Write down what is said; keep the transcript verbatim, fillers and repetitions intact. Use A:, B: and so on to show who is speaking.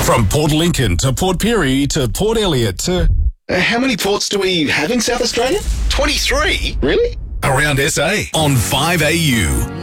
A: From Port Lincoln to Port Pirie to Port Elliot to...
B: Uh, how many ports do we have in South Australia?
C: twenty-three?
B: Really?
A: Around S A on five A U.